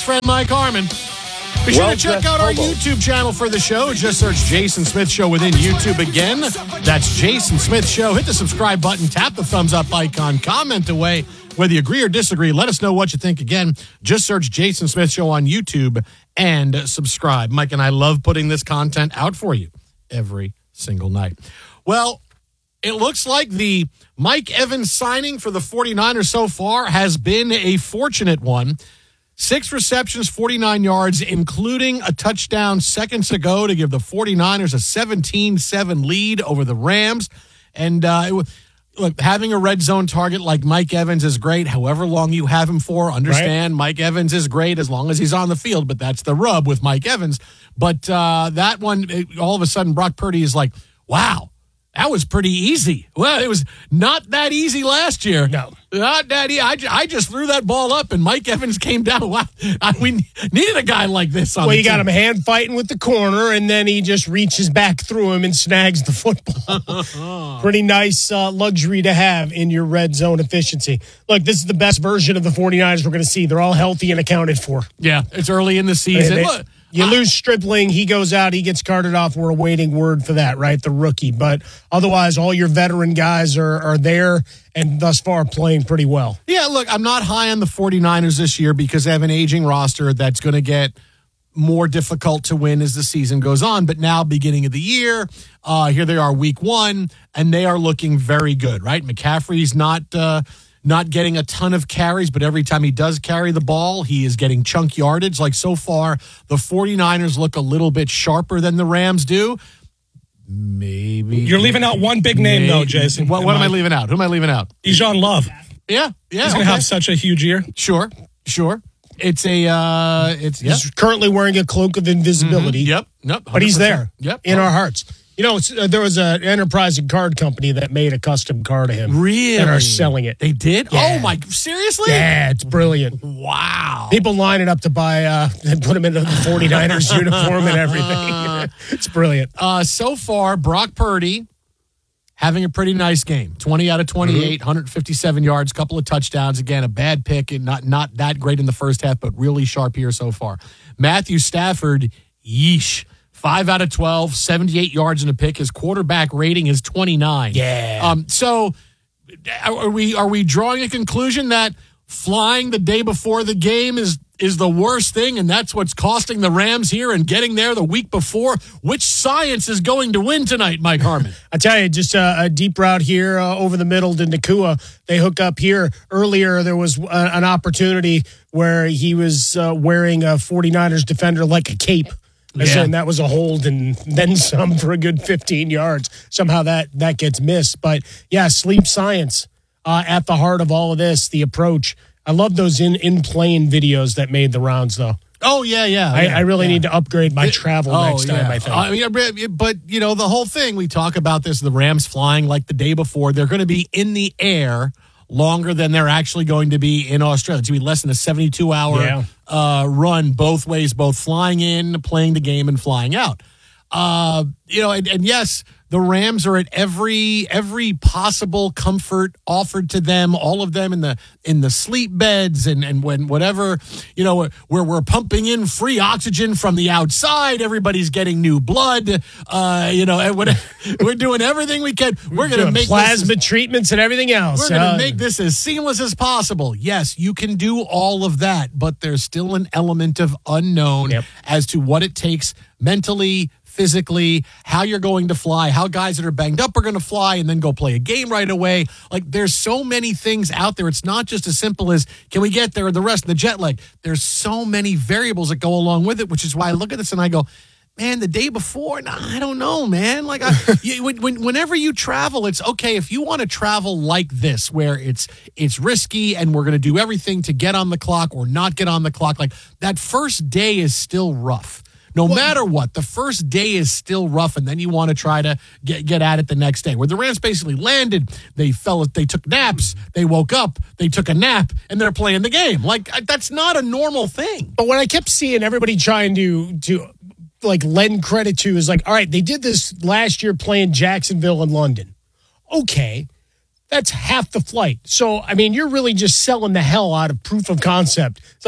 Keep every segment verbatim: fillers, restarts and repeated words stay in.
best friend, Mike Harmon. Be sure Well, to check Jeff out our Hobo. YouTube channel for the show. Just search Jason Smith Show within YouTube again. That's Jason Smith Show. Hit the subscribe button, tap the thumbs up icon, comment away. Whether you agree or disagree, let us know what you think. Again, just search Jason Smith Show on YouTube and subscribe. Mike and I love putting this content out for you every single night. Well, it looks like the Mike Evans signing for the 49ers so far has been a fortunate one. Six receptions, forty-nine yards, including a touchdown seconds ago to give the 49ers a seventeen seven lead over the Rams. And uh, it was... Look, having a red zone target like Mike Evans is great, however long you have him for. Understand, right? Mike Evans is great as long as he's on the field, but that's the rub with Mike Evans. But uh, that one, it, all of a sudden, Brock Purdy is like, wow, that was pretty easy. Well, it was not that easy last year. No. Not that easy. I, I just threw that ball up, and Mike Evans came down. Wow, I, we needed a guy like this on Well, the you got team. him hand fighting with the corner, and then he just reaches back through him and snags the football. Pretty nice uh, luxury to have in your red zone efficiency. Look, this is the best version of the 49ers we're going to see. They're all healthy and accounted for. Yeah, it's early in the season. They- Look, You lose Stripling, he goes out, he gets carted off. We're awaiting word for that, right? The rookie. But otherwise, all your veteran guys are, are there and thus far playing pretty well. Yeah, look, I'm not high on the 49ers this year because they have an aging roster that's going to get more difficult to win as the season goes on. But now, beginning of the year, uh, here they are week one, and they are looking very good, right? McCaffrey's not uh, not getting a ton of carries, but every time he does carry the ball, he is getting chunk yardage. Like so far, the 49ers look a little bit sharper than the Rams do. Maybe. You're leaving out one big name, maybe. though, Jason. What, what am I leaving out? Who am I leaving out? Bijan Love. Yeah, yeah. He's going to okay. have such a huge year. Sure, sure. It's a, uh, it's, yep. He's currently wearing a cloak of invisibility. Mm-hmm. Yep, yep. But he's there Yep. in our hearts. You know, it's, uh, there was an enterprising card company that made a custom car to him. Really? And are selling it. They did? Yeah. Oh, my, seriously? Yeah, it's brilliant. Wow. People line it up to buy, uh, and put him into the 49ers uniform and everything. It's brilliant. Uh, so far, Brock Purdy having a pretty nice game. twenty out of twenty-eight, Mm-hmm. one hundred fifty-seven yards, couple of touchdowns. Again, a bad pick and not, not that great in the first half, but really sharp here so far. Matthew Stafford, yeesh. five out of twelve, seventy-eight yards in a pick. His quarterback rating is twenty-nine. Yeah. Um. So are we are we drawing a conclusion that flying the day before the game is is the worst thing, and that's what's costing the Rams here and getting there the week before? Which science is going to win tonight, Mike Harmon? I tell you, just a, a deep route here uh, over the middle to Nakua. They hook up here. Earlier, there was uh, an opportunity where he was uh, wearing a 49ers defender like a cape. As Yeah. in that was a hold and then some for a good fifteen yards. Somehow that, that gets missed. But, yeah, sleep science uh, at the heart of all of this, the approach. I love those in, in-plane videos that made the rounds, though. Oh, yeah, yeah. I, yeah I really yeah. need to upgrade my travel Oh, next time, yeah. I think. I mean, but, you know, the whole thing, we talk about this, the Rams flying like the day before. They're going to be in the air longer than they're actually going to be in Australia. It's going to be less than a seventy-two hour Yeah. uh, run both ways, both flying in, playing the game, and flying out. Uh, you know, and, and yes, the Rams are at every every possible comfort offered to them, all of them in the in the sleep beds and and when whatever, you know, where we're pumping in free oxygen from the outside, everybody's getting new blood. Uh, you know, and what, we're doing everything we can. We're going to Doing make plasma this as, treatments and everything else. we're going to Uh, make this as seamless as possible. Yes, you can do all of that, but there's still an element of unknown Yep. as to what it takes mentally, physically, how you're going to fly, how guys that are banged up are going to fly and then go play a game right away. Like, there's so many things out there. It's not just as simple as, can we get there, or the rest of the jet lag. There's so many variables that go along with it, which is why I look at this and I go, man, the day before, nah, I don't know, man. Like, I, you, when, when, whenever you travel, it's okay. If you want to travel like this, where it's it's risky and we're going to do everything to get on the clock or not get on the clock, like, that first day is still rough. No matter what, the first day is still rough, and then you want to try to get get at it the next day. Where the Rams basically landed, they fell, they took naps, they woke up, they took a nap, and they're playing the game. Like, that's not a normal thing. But what I kept seeing everybody trying to to like lend credit to is like, all right, they did this last year playing Jacksonville and London. Okay, that's half the flight. So, I mean, you're really just selling the hell out of proof of concept. It's like,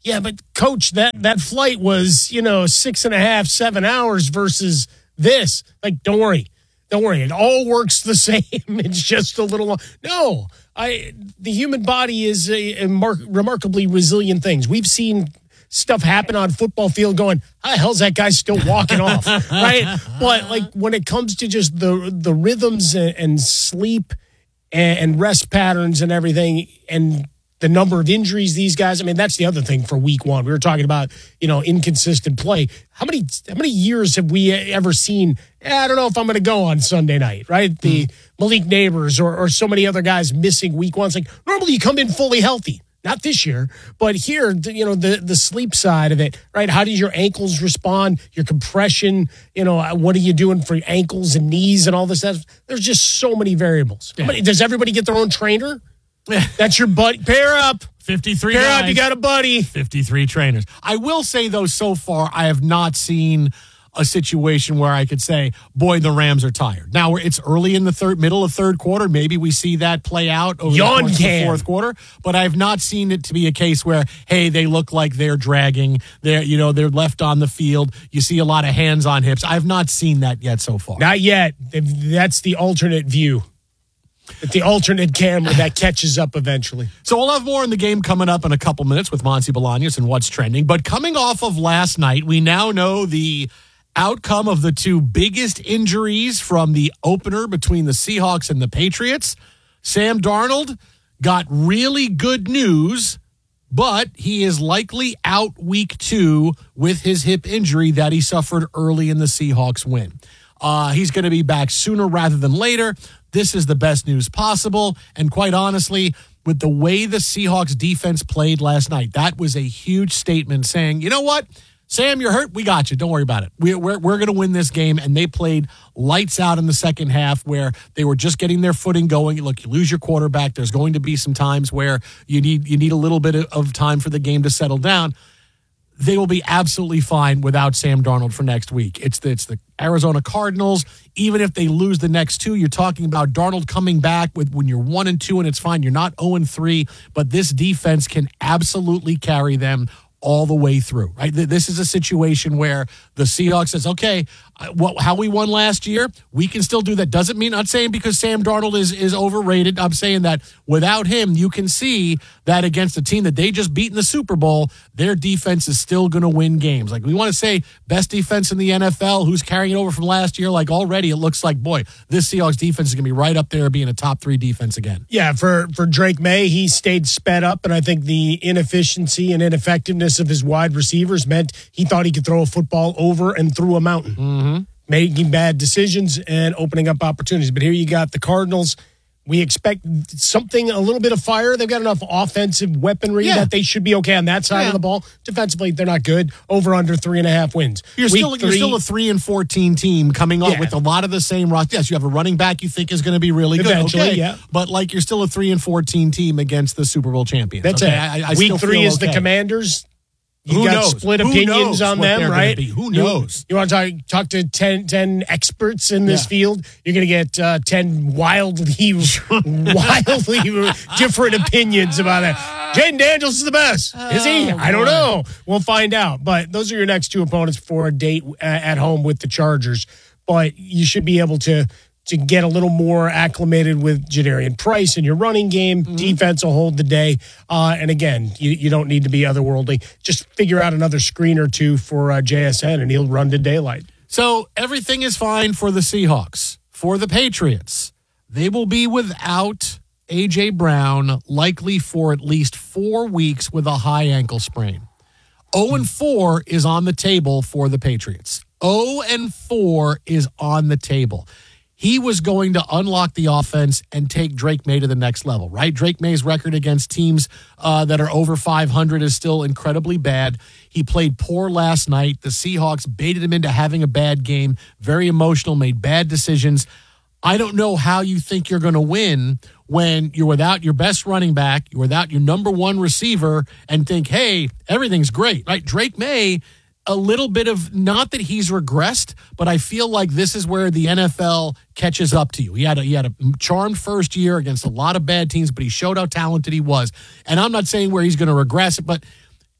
Yeah, but coach, that, that flight was, you know, six and a half, seven hours versus this. Like, don't worry. Don't worry. It all works the same. It's just a little. No, I. The human body is a, a mar- remarkably resilient thing. We've seen stuff happen on football field going, how the hell's that guy still walking off? Right? But like when it comes to just the, the rhythms and, and sleep and, and rest patterns and everything and the number of injuries these guys, I mean, that's the other thing for week one. We were talking about, you know, inconsistent play. How many how many years have we ever seen, eh, I don't know if I'm going to go on Sunday night, right? The mm. Malik Neighbors or, or so many other guys missing week one. It's like, normally you come in fully healthy. Not this year, but here, you know, the, the sleep side of it, right? How does your ankles respond? Your compression, you know, what are you doing for your ankles and knees and all this stuff? There's just so many variables. Yeah. Does everybody get their own trainer? That's your buddy. Pair up. fifty-three Pair guys, up. You got a buddy. fifty-three trainers. I will say, though, so far, I have not seen a situation where I could say, boy, the Rams are tired. Now, it's early in the third, middle of third quarter. Maybe we see that play out over Yawn the course can. of the fourth quarter. But I've not seen it to be a case where, hey, they look like they're dragging. They're, you know, they're left on the field. You see a lot of hands on hips. I've not seen that yet so far. Not yet. That's the alternate view. It's the alternate camera that catches up eventually. So we'll have more in the game coming up in a couple minutes with Monty Bolaños and what's trending. But coming off of last night, we now know the outcome of the two biggest injuries from the opener between the Seahawks and the Patriots. Sam Darnold got really good news, but he is likely out week two with his hip injury that he suffered early in the Seahawks win. Uh, he's going to be back sooner rather than later. This is the best news possible. And quite honestly, with the way the Seahawks defense played last night, that was a huge statement saying, you know what? Sam, you're hurt. We got you. Don't worry about it. We, we're we're going to win this game. And they played lights out in the second half where they were just getting their footing going. Look, you lose your quarterback. There's going to be some times where you need you need a little bit of time for the game to settle down. They will be absolutely fine without Sam Darnold for next week. It's the, it's the Arizona Cardinals. Even if they lose the next two, you're talking about Darnold coming back with when you're one and two and it's fine. You're not oh and three, but this defense can absolutely carry them all the way through, right? This is a situation where the Seahawks says, okay, what, how we won last year, we can still do that. Doesn't mean, not saying because Sam Darnold is, is overrated. I'm saying that without him, you can see that against a team that they just beat in the Super Bowl, their defense is still going to win games. Like, we want to say best defense in the N F L, who's carrying it over from last year. Like, already it looks like, boy, this Seahawks defense is going to be right up there being a top three defense again. Yeah, for, for Drake May, he stayed sped up, and I think the inefficiency and ineffectiveness of his wide receivers meant he thought he could throw a football over and through a mountain. Mm-hmm. Making bad decisions and opening up opportunities. But here you got the Cardinals. We expect something, a little bit of fire. They've got enough offensive weaponry yeah. that they should be okay on that side yeah. of the ball. Defensively, they're not good. Over under three and a half wins. You're Week still three, you're still a three and fourteen team coming up yeah. with a lot of the same roster. Yes, you have a running back you think is going to be really good. Eventually, okay. yeah. But like you're still a three and fourteen team against the Super Bowl champions. That's okay? it. I, I Week three is okay. the Commanders. You Who got knows? split Who opinions on them, right? Who knows? You, you want to talk, talk to ten, ten experts in this yeah. field? You're going to get uh, ten wildly, wildly different opinions about that. Jaden Daniels is the best. Is he? Oh, I don't know. We'll find out. But those are your next two opponents for a date at home with the Chargers. But you should be able to to get a little more acclimated with Jadarian Price in your running game. Mm-hmm. Defense will hold the day. Uh, and again, you, you don't need to be otherworldly. Just figure out another screen or two for uh, J S N, and he'll run to daylight. So everything is fine for the Seahawks. For the Patriots, they will be without A J. Brown, likely for at least four weeks with a high ankle sprain. oh and four is on the table for the Patriots. oh and four is on the table. He was going to unlock the offense and take Drake May to the next level, right? Drake May's record against teams uh, that are over five hundred is still incredibly bad. He played poor last night. The Seahawks baited him into having a bad game, very emotional, made bad decisions. I don't know how you think you're going to win when you're without your best running back, you're without your number one receiver, and think, hey, everything's great, right? Drake May, a little bit of, not that he's regressed, but I feel like this is where the N F L catches up to you. He had a, he had a charmed first year against a lot of bad teams, but he showed how talented he was. And I'm not saying where he's going to regress, but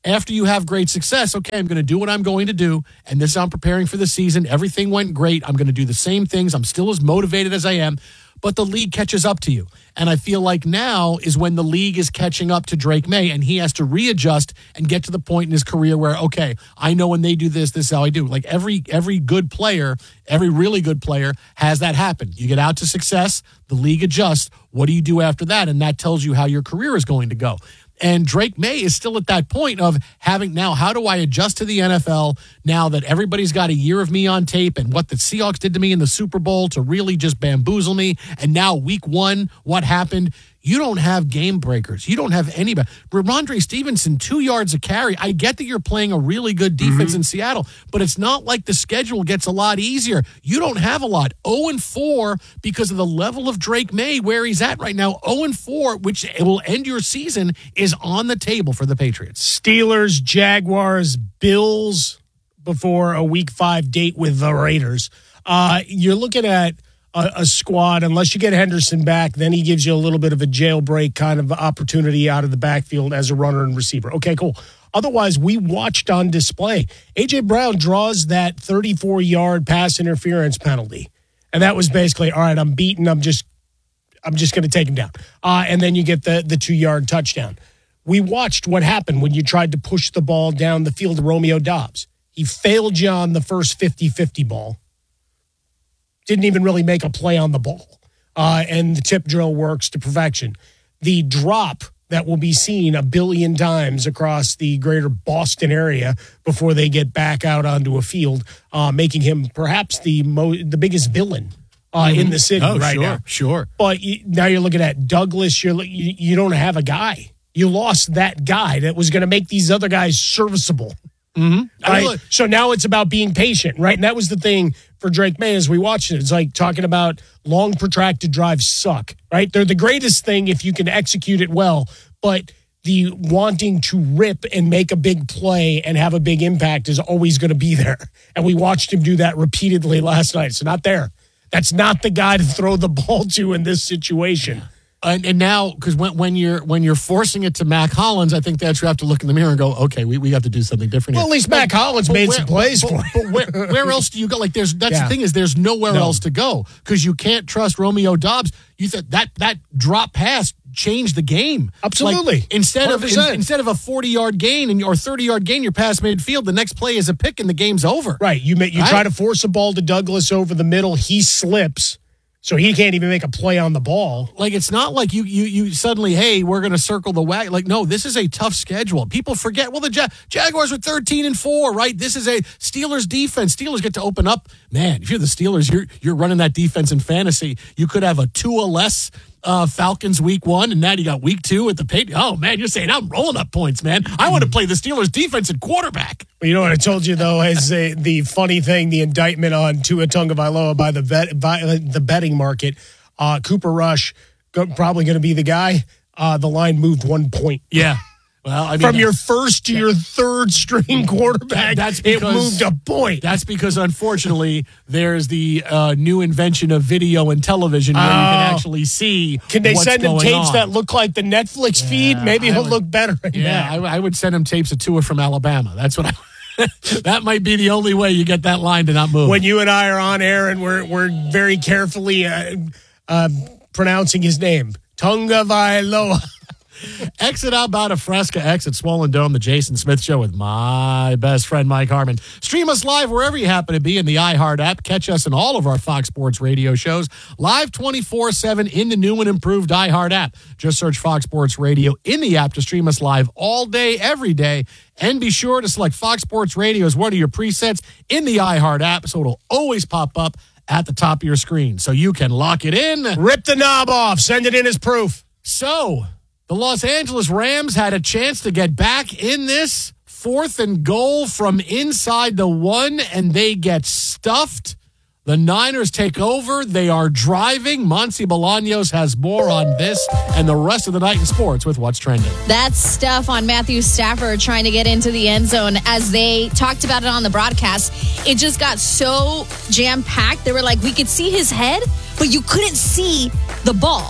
after you have great success, okay, I'm going to do what I'm going to do, and this I'm preparing for the season. Everything went great. I'm going to do the same things. I'm still as motivated as I am, but the league catches up to you. And I feel like now is when the league is catching up to Drake May, and he has to readjust and get to the point in his career where, okay, I know when they do this, this is how I do. Like every every good player, every really good player has that happen. You get out to success, the league adjusts. What do you do after that? And that tells you how your career is going to go. And Drake May is still at that point of having now, how do I adjust to the N F L now that everybody's got a year of me on tape and what the Seahawks did to me in the Super Bowl to really just bamboozle me. And now week one, what happened? You don't have game breakers. You don't have anybody. Ramondre Stevenson, two yards a carry. I get that you're playing a really good defense mm-hmm. in Seattle, but it's not like the schedule gets a lot easier. You don't have a lot. oh and four because of the level of Drake May where he's at right now. oh and four, which will end your season, is on the table for the Patriots. Steelers, Jaguars, Bills before a week five date with the Raiders. Uh, you're looking at A, a squad, unless you get Henderson back, then he gives you a little bit of a jailbreak kind of opportunity out of the backfield as a runner and receiver. Okay, cool. Otherwise, we watched on display. A J. Brown draws that thirty-four-yard pass interference penalty. And that was basically, all right, I'm beaten. I'm just I'm just going to take him down. Uh, and then you get the, the two-yard touchdown. We watched what happened when you tried to push the ball down the field to Romeo Doubs. He failed you on the first fifty-fifty ball. Didn't even really make a play on the ball. Uh, and the tip drill works to perfection. The drop that will be seen a billion times across the greater Boston area before they get back out onto a field, uh, making him perhaps the mo- the biggest villain uh, mm-hmm. in the city oh, right sure, now. Sure, But you, now you're looking at Douglas. You're, you, you don't have a guy. You lost that guy that was going to make these other guys serviceable. Mm-hmm. Right? Look, so now it's about being patient, right? And that was the thing for Drake May as we watched it. It's like talking about long, protracted drives suck, right? They're the greatest thing if you can execute it well, but the wanting to rip and make a big play and have a big impact is always going to be there. And we watched him do that repeatedly last night. It's not there. That's not the guy to throw the ball to in this situation. And, and now, because when, when you're when you're forcing it to Mac Hollins, I think that you have to look in the mirror and go, okay, we, we have to do something different. Well, here. at least Mac Hollins made where, some plays but, for but, but where, where else do you go? Like, there's that's yeah. the thing is, there's nowhere no. else to go because you can't trust Romeo Doubs. You said that that drop pass changed the game. Absolutely. Like, instead one hundred percent. of in, instead of a forty-yard gain and or thirty-yard gain, your pass midfield, the next play is a pick and the game's over. Right. You you right? try to force a ball to Douglas over the middle. He slips. So he can't even make a play on the ball. Like, it's not like you you you suddenly, hey, we're going to circle the wagon. Like, no, this is a tough schedule. People forget, well, the Ja- Jaguars were thirteen and four, right? This is a Steelers defense. Steelers get to open up. Man, if you're the Steelers, you're you're running that defense in fantasy. You could have a two or less uh, Falcons week one, and now you got week two at the Patriots. Oh, man, you're saying I'm rolling up points, man. I want to play the Steelers defense at quarterback. Well, you know what I told you, though, is a, the funny thing, the indictment on Tua Tagovailoa by the vet, by the betting market. Uh, Cooper Rush go, probably going to be the guy. Uh, the line moved one point. Yeah. Well, I mean, from your first to your third string quarterback, that's because, it moved a point. That's because, unfortunately, there's the uh, new invention of video and television where oh. you can actually see. Can they what's send him going tapes on. that look like the Netflix yeah, feed? Maybe I he'll would, look better. Yeah, I, I would send him tapes of Tua from Alabama. That's what I. That might be the only way you get that line to not move. When you and I are on air and we're we're very carefully uh, uh, pronouncing his name, Tagovailoa. Exit out about a Fresca, exit Swollen Dome, the Jason Smith Show with my best friend, Mike Harmon. Stream us live wherever you happen to be in the iHeart app. Catch us in all of our Fox Sports radio shows, live twenty-four seven in the new and improved iHeart app. Just search Fox Sports Radio in the app to stream us live all day, every day. And be sure to select Fox Sports Radio as one of your presets in the iHeart app, so it'll always pop up at the top of your screen. So you can lock it in. Rip the knob off. Send it in as proof. So the Los Angeles Rams had a chance to get back in this fourth and goal from inside the one, and they get stuffed. The Niners take over. They are driving. Monty Bolaños has more on this and the rest of the night in sports with What's Trending. That's stuff on Matthew Stafford trying to get into the end zone. As they talked about it on the broadcast, it just got so jam-packed. They were like, we could see his head, but you couldn't see the ball.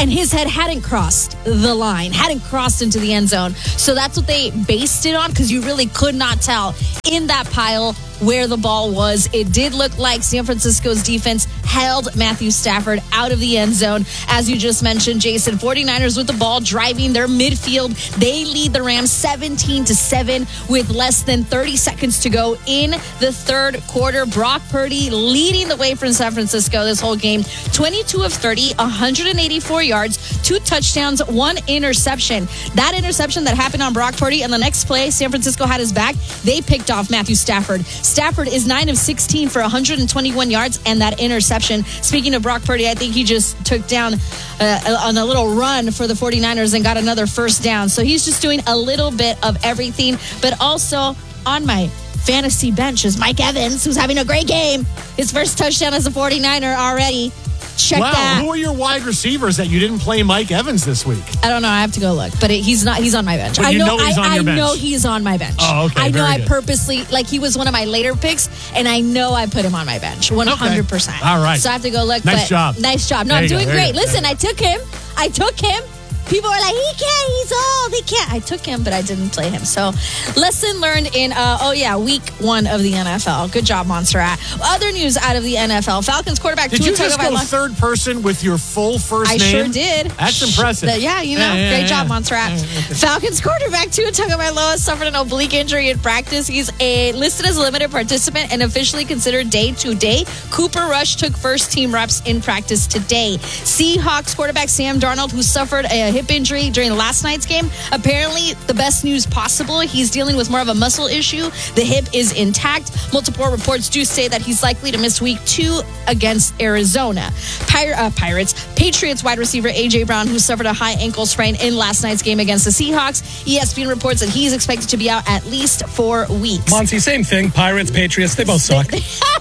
and his head hadn't crossed the line, hadn't crossed into the end zone. So that's what they based it on, because you really could not tell in that pile where the ball was. It did look like San Francisco's defense held Matthew Stafford out of the end zone. As you just mentioned, Jason, 49ers with the ball driving their midfield. They lead the Rams seventeen to seven with less than thirty seconds to go in the third quarter. Brock Purdy leading the way from San Francisco this whole game. twenty-two of thirty, one hundred eighty-four yards, two touchdowns, one interception. That interception that happened on Brock Purdy, and the next play, San Francisco had his back. They picked off Matthew Stafford. Stafford is nine of sixteen for one hundred twenty-one yards and that interception. Speaking of Brock Purdy, I think he just took down uh, on a little run for the 49ers and got another first down. So he's just doing a little bit of everything. But also on my fantasy bench is Mike Evans, who's having a great game. His first touchdown as a 49er already. Check wow, that. Who are your wide receivers that you didn't play Mike Evans this week? I don't know. I have to go look, but it, he's not. He's on my bench. But I you know. know he's I, on your I bench. know he's on my bench. Oh, okay. I know. Very I good. purposely like he was one of my later picks, and I know I put him on my bench, one hundred percent. All right. So I have to go look. Nice but job. Nice job. No, There I'm you go, doing there you great. go, Listen, there I took him. I took him. People are like, he can't, he's old, he can't. I took him, but I didn't play him. So, lesson learned in, uh, oh yeah, week one of the N F L. Good job, Montserrat. Other news out of the N F L. Falcons quarterback Did Tua you just go Tagovailoa. third person with your full first I name? sure did. That's impressive. The- yeah, you know, Yeah, yeah, great yeah. job, Montserrat. Falcons quarterback Tua Tagovailoa suffered an oblique injury in practice. He's a listed as a limited participant and officially considered day to day. Cooper Rush took first team reps in practice today. Seahawks quarterback Sam Darnold, who suffered a hip injury during last night's game, apparently the best news possible. He's dealing with more of a muscle issue. The hip is intact. Multiple reports do say that he's likely to miss week two against Arizona. Pir- uh, Pirates, Patriots wide receiver A J Brown, who suffered a high ankle sprain in last night's game against the Seahawks. E S P N reports that he's expected to be out at least four weeks. Monty, same thing. Pirates, Patriots, they both suck.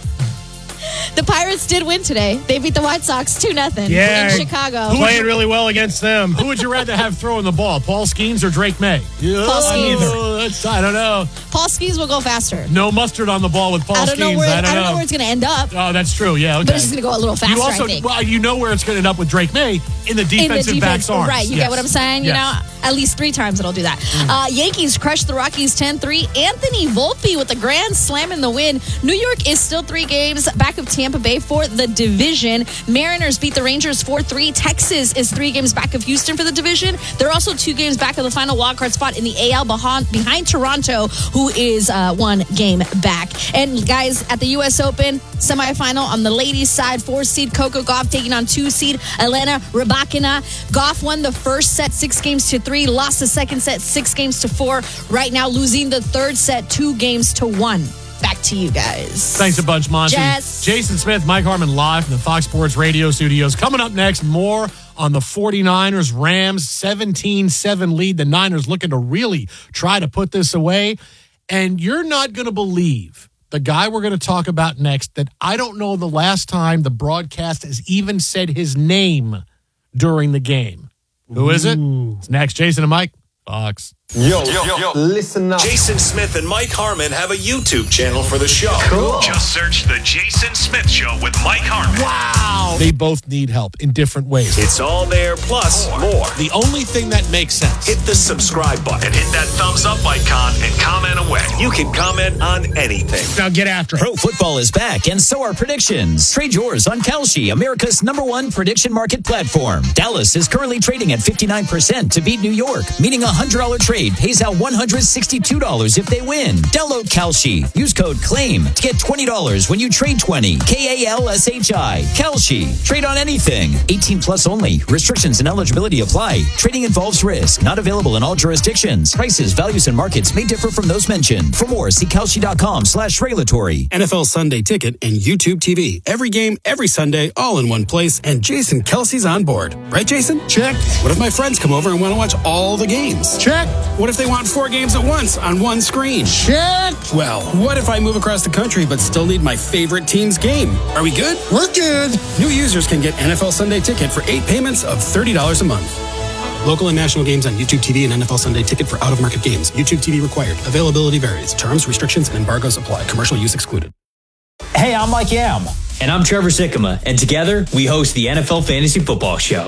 The Pirates did win today. They beat the White Sox two nothing Yeah. in Chicago. Playing really well against them. Who would you rather have throwing the ball, Paul Skeens or Drake May? Paul Skeens. Oh, that's- I don't know. Paul Skeens will go faster. No mustard on the ball with Paul I don't know Skeens. where I don't, I don't know know. where it's going to end up, Oh, that's true. Yeah, okay. but it's going to go a little faster. you also, I think. well, you know where it's going to end up with Drake May in the In defensive the back's defense, arms. right? You Yes. get what I'm saying? You Yes. know, at least three times it'll do that. Uh, Yankees crushed the Rockies ten three. Anthony Volpe with the grand slam in the win. New York is still three games back of Tampa Bay for the division. Mariners beat the Rangers four three. Texas is three games back of Houston for the division. They're also two games back of the final wildcard spot in the A L behind, behind Toronto, who is uh, one game back. And guys, at the U S Open semifinal on the ladies' side, four seed Coco Gauff taking on two seed Elena Rybakina. Gauff won the first set six games to three, lost the second set six games to four. Right now, losing the third set two games to one. Back to you guys. Thanks a bunch, Monty. Jess. Jason Smith, Mike Harmon live from the Fox Sports Radio studios. Coming up next, more on the 49ers. Rams seventeen seven lead. The Niners looking to really try to put this away. And you're not going to believe the guy we're going to talk about next that I don't know the last time the broadcast has even said his name during the game. Who is it? It's next. Jason and Mike, Fox. Yo, yo, yo, listen up. Jason Smith and Mike Harmon have a YouTube channel for the show. Cool. Just search The Jason Smith Show with Mike Harmon. Wow. They both need help in different ways. It's all there, plus more. The only thing that makes sense. Hit the subscribe button and hit that thumbs up icon and comment away. You can comment on anything. Now get after it. Pro football is back, and so are predictions. Trade yours on Kalshi, America's number one prediction market platform. Dallas is currently trading at fifty-nine percent to beat New York, meaning a one hundred dollars trade pays out one hundred sixty-two dollars if they win. Download Kalshi. Use code CLAIM to get twenty dollars when you trade twenty. K A L S H I. Kalshi. Trade on anything. eighteen plus only. Restrictions and eligibility apply. Trading involves risk. Not available in all jurisdictions. Prices, values, and markets may differ from those mentioned. For more, see Kalshi.com slash regulatory. N F L Sunday Ticket and YouTube T V. Every game, every Sunday, all in one place, and Jason Kelsey's on board. Right, Jason? Check. What if my friends come over and want to watch all the games? Check. What if they want four games at once on one screen? Check. Well, what if I move across the country but still need my favorite team's game? Are we good? We're good. New users can get N F L Sunday Ticket for eight payments of thirty dollars a month. Local and national games on YouTube T V and N F L Sunday Ticket for out-of-market games. YouTube T V required. Availability varies. Terms, restrictions, and embargoes apply. Commercial use excluded. Hey, I'm Mike Yam. And I'm Trevor Sikkema. And together, we host the N F L Fantasy Football Show.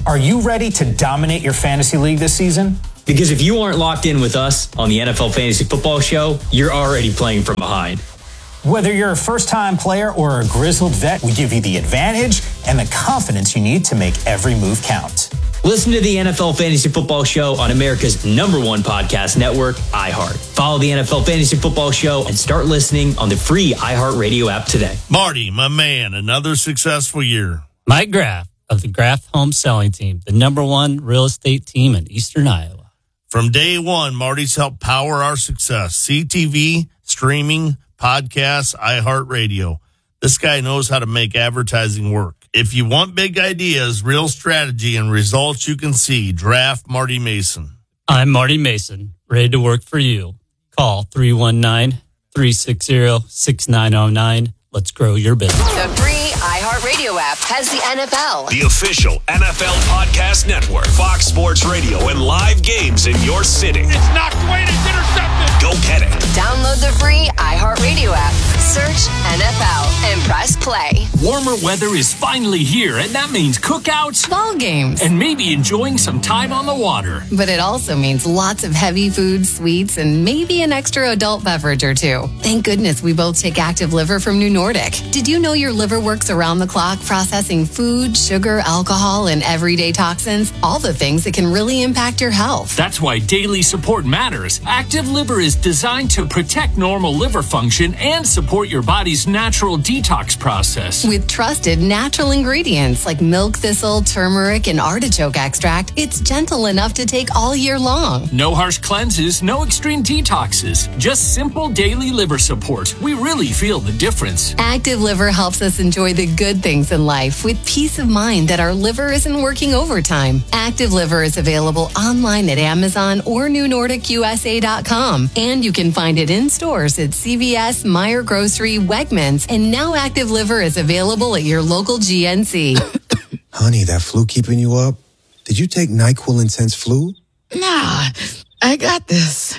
Are you ready to dominate your fantasy league this season? Because if you aren't locked in with us on the N F L Fantasy Football Show, you're already playing from behind. Whether you're a first-time player or a grizzled vet, we give you the advantage and the confidence you need to make every move count. Listen to the N F L Fantasy Football Show on America's number one podcast network, iHeart. Follow the N F L Fantasy Football Show and start listening on the free iHeartRadio app today. Marty, my man, another successful year. Mike Graff of the Graff Home Selling Team, the number one real estate team in Eastern Iowa. From day one, Marty's helped power our success. C T V, streaming, podcasts, iHeartRadio. This guy knows how to make advertising work. If you want big ideas, real strategy, and results you can see, draft Marty Mason. I'm Marty Mason, ready to work for you. Call three one nine, three six zero, six nine zero nine. Let's grow your business. The free iHeartRadio app has the N F L. The official N F L Podcast Network. Fox Sports Radio and live games in your city. It's knocked away and it's intercepted. Go get it. Download the free iHeartRadio app. Search N F L and press play. Warmer weather is finally here, and that means cookouts, ball games, and maybe enjoying some time on the water. But it also means lots of heavy food, sweets, and maybe an extra adult beverage or two. Thank goodness we both take Active Liver from New Nordic. Did you know your liver works around the clock processing food, sugar, alcohol, and everyday toxins? All the things that can really impact your health. That's why daily support matters. Active Liver is designed to protect normal liver function and support your body's natural detox process. With trusted natural ingredients like milk thistle, turmeric, and artichoke extract, it's gentle enough to take all year long. No harsh cleanses, no extreme detoxes, just simple daily liver support. We really feel the difference. Active Liver helps us enjoy the good things in life with peace of mind that our liver isn't working overtime. Active Liver is available online at Amazon or new nordic u s a dot com. And you can find it in stores at C V S, Meijer Grocery, Wegmans, and now Active Liver is available at your local G N C. Honey, that flu keeping you up? Did you take NyQuil Intense Flu? Nah, I got this.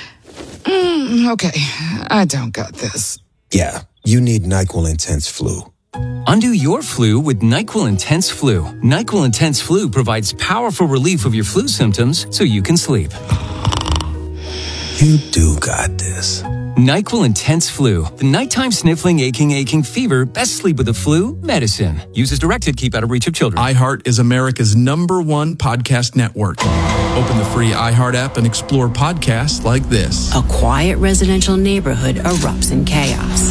Mm, okay, I don't got this. Yeah, you need NyQuil Intense Flu. Undo your flu with NyQuil Intense Flu. NyQuil Intense Flu provides powerful relief of your flu symptoms so you can sleep. You do got this. NyQuil Intense Flu. The nighttime sniffling, aching, aching fever. Best sleep with the flu medicine. Use as directed. Keep out of reach of children. iHeart is America's number one podcast network. Open the free iHeart app and explore podcasts like this. A quiet residential neighborhood erupts in chaos.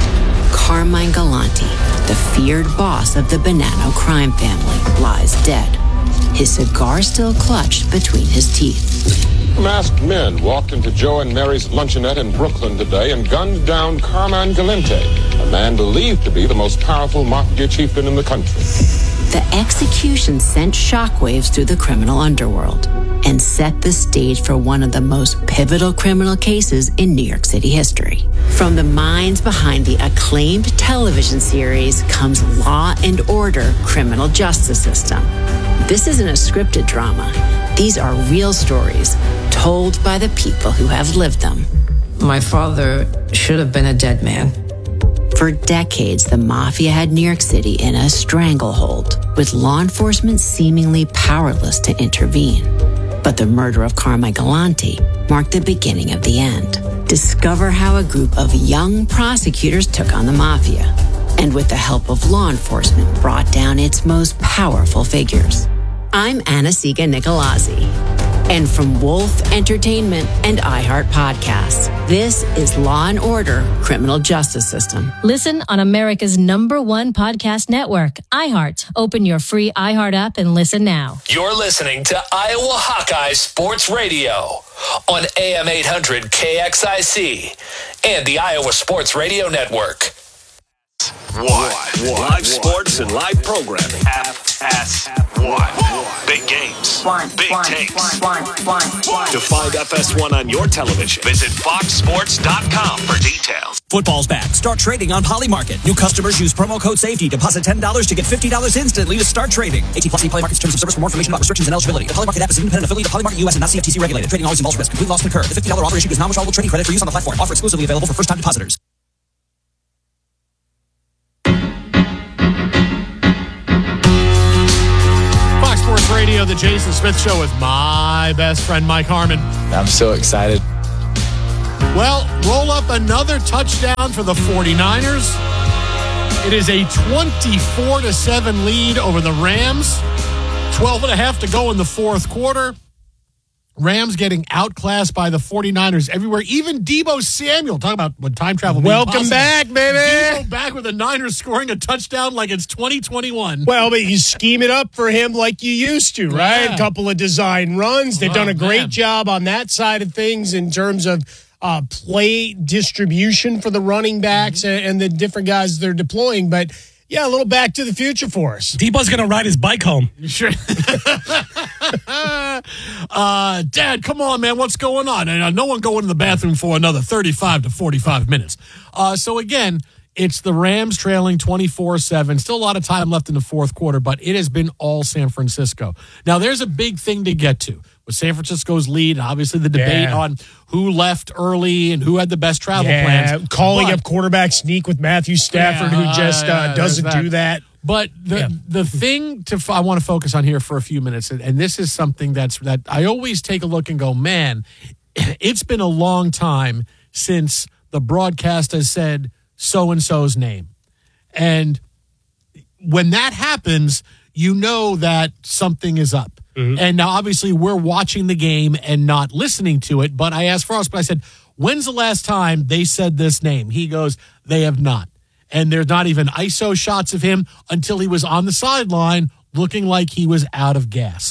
Carmine Galante, the feared boss of the Bonanno crime family, lies dead. His cigar still clutched between his teeth. Masked men walked into Joe and Mary's luncheonette in Brooklyn today and gunned down Carmine Galante, a man believed to be the most powerful mafia chieftain in the country. The execution sent shockwaves through the criminal underworld and set the stage for one of the most pivotal criminal cases in New York City history. From the minds behind the acclaimed television series comes Law and Order: Criminal Justice System. This isn't a scripted drama. These are real stories told by the people who have lived them. My father should have been a dead man. For decades, the mafia had New York City in a stranglehold, with law enforcement seemingly powerless to intervene. But the murder of Carmine Galante marked the beginning of the end. Discover how a group of young prosecutors took on the mafia, and with the help of law enforcement, brought down its most powerful figures. I'm Anna-Siga Nicolazzi. And from Wolf Entertainment and iHeart Podcasts, this is Law and Order: Criminal Justice System. Listen on America's number one podcast network, iHeart. Open your free iHeart app and listen now. You're listening to Iowa Hawkeye Sports Radio on A M eight hundred K X I C and the Iowa Sports Radio Network. One. Live sports and live programming. F S one. Big games. One. Big one, takes. One, one, one, one. To find F S one on your television, visit fox sports dot com for details. Football's back. Start trading on Polymarket. New customers use promo code SAFETY. Deposit ten dollars to get fifty dollars instantly to start trading. eighteen plus Polymarket's terms of service for more information about restrictions and eligibility. The Polymarket app is an independent affiliate of Polymarket U S and not C F T C regulated. Trading always involves risk. Complete loss can occur. The fifty dollars offer issued is non-withdrawable trading credit for use on the platform. Offer exclusively available for first-time depositors. Radio Radio, the Jason Smith Show with my best friend, Mike Harmon. I'm so excited. Well, roll up another touchdown for the forty-niners. It is a twenty-four to seven lead over the Rams. twelve and a half to go in the fourth quarter. Rams getting outclassed by the forty-niners everywhere. Even Deebo Samuel, talk about when time travel. Welcome back, baby. Deebo back with the Niners scoring a touchdown like it's twenty twenty-one. Well, but you scheme it up for him like you used to, right? Yeah. A couple of design runs. They've Oh, done a great man. job on that side of things in terms of uh, play distribution for the running backs Mm-hmm. and, and the different guys they're deploying. But yeah, a little back to the future for us. Debo's going to ride his bike home. You sure? uh, Dad, come on, man. What's going on? And uh, no one going to the bathroom for another thirty-five to forty-five minutes. Uh, so, again, it's the Rams trailing twenty-four seven. Still a lot of time left in the fourth quarter, but it has been all San Francisco. Now, there's a big thing to get to with San Francisco's lead. Obviously, the debate Yeah. on who left early and who had the best travel Yeah, plans. calling But- up quarterback sneak with Matthew Stafford, Yeah, who just uh, uh, yeah, doesn't there's that. do that. But the Yeah. the thing to f- I want to focus on here for a few minutes, and, and this is something that's that I always take a look and go, man, it's been a long time since the broadcast has said so and so's name, and when that happens, you know that something is up. And now, obviously, we're watching the game and not listening to it. But I asked Frost, but I said, when's the last time they said this name? He goes, they have not. And there's not even I S O shots of him until he was on the sideline looking like he was out of gas.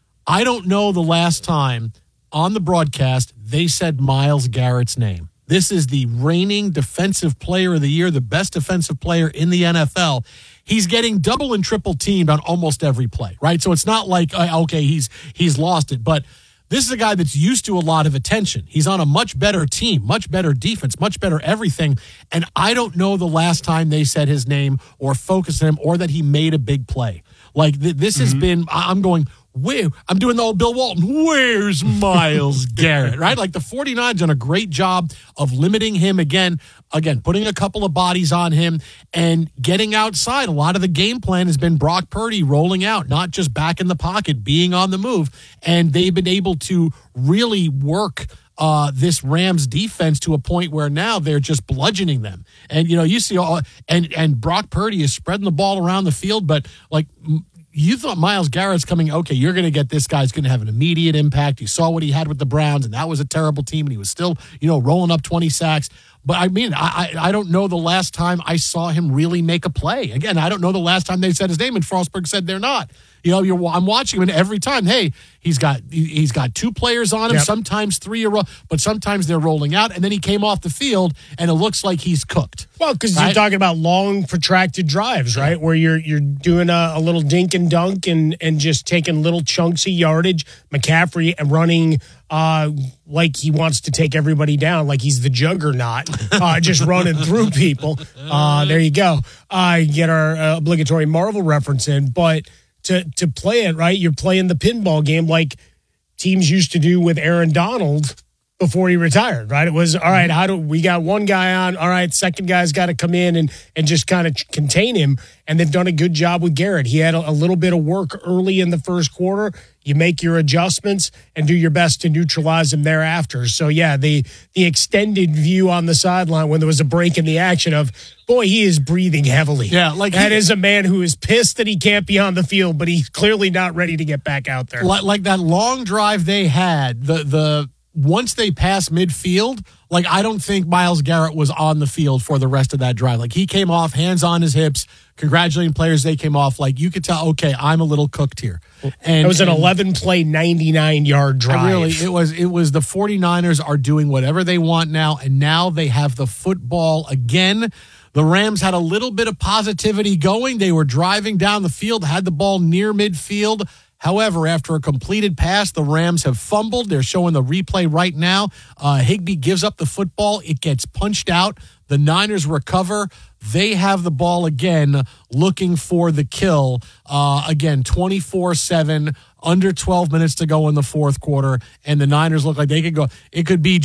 I don't know the last time on the broadcast they said Myles Garrett's name. This is the reigning defensive player of the year, the best defensive player in the N F L. He's getting double and triple teamed on almost every play, right? So it's not like, uh, okay, he's he's lost it. But this is a guy that's used to a lot of attention. He's on a much better team, much better defense, much better everything. And I don't know the last time they said his name or focused on him or that he made a big play. Like th- this has been, I- I'm going, where? I'm doing the old Bill Walton. Where's Myles Garrett? Right? Like the forty-niners done a great job of limiting him again, again, putting a couple of bodies on him and getting outside. A lot of the game plan has been Brock Purdy rolling out, not just back in the pocket, being on the move. And they've been able to really work uh, this Rams defense to a point where now they're just bludgeoning them. And, you know, you see all, and, and Brock Purdy is spreading the ball around the field, but like, you thought Myles Garrett's coming, okay, you're going to get this guy's going to have an immediate impact. You saw what he had with the Browns, and that was a terrible team, and he was still, you know, rolling up twenty sacks. But, I mean, I, I I don't know the last time I saw him really make a play. Again, I don't know the last time they said his name, and Frostberg said they're not. You know, you're, I'm watching him, and every time, hey, he's got he's got two players on him, Yep. sometimes three, or but sometimes they're rolling out, and then he came off the field, and it looks like he's cooked. Well, because Right? you're talking about long, protracted drives, right? Where you're you're doing a, a little dink and dunk and and just taking little chunks of yardage. McCaffrey and running uh, like he wants to take everybody down, like he's the juggernaut, uh, just running through people. Uh, there you go. I uh, get our uh, obligatory Marvel reference in, but to to play it right, you're playing the pinball game like teams used to do with Aaron Donald before he retired, right? It was, all right, how do we got one guy on, all right, second guy's got to come in and, and just kind of contain him. And they've done a good job with Garrett. He had a, a little bit of work early in the first quarter. You make your adjustments and do your best to neutralize him thereafter. So, yeah, the the extended view on the sideline when there was a break in the action of, boy, he is breathing heavily. Yeah, like that he- is a man who is pissed that he can't be on the field, but he's clearly not ready to get back out there. Like, like that long drive they had, the the once they passed midfield, like I don't think Myles Garrett was on the field for the rest of that drive. Like he came off, hands on his hips, congratulating players. They came off like you could tell. Okay, I'm a little cooked here. And it was an and eleven play, ninety-nine yard drive. Really, it was. It was the forty-niners are doing whatever they want now, and now they have the football again. The Rams had a little bit of positivity going. They were driving down the field, had the ball near midfield. However, after a completed pass, the Rams have fumbled. They're showing the replay right now. Uh, Higbee gives up the football. It gets punched out. The Niners recover. They have the ball again, looking for the kill. Uh, again, twenty-four seven, under twelve minutes to go in the fourth quarter, and the Niners look like they could go. It could be just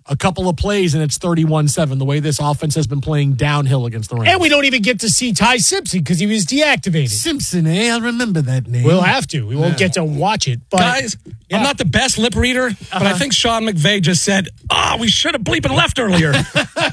a couple of plays and it's thirty-one seven, the way this offense has been playing downhill against the Rams. And we don't even get to see Ty Simpson because he was deactivated. Simpson, eh? I'll remember that name. We'll have to. We won't yeah. get to watch it. But, Guys, yeah. I'm not the best lip reader, but uh-huh. I think Sean McVay just said, oh, we should have bleeping left earlier.